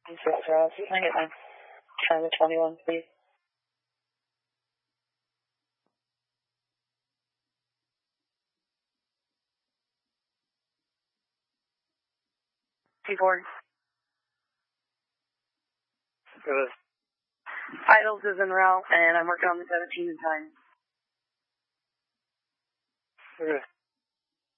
Can I get my time of 21, please? T4. Good. Idols is en route, and I'm working on the 17 in time. Okay.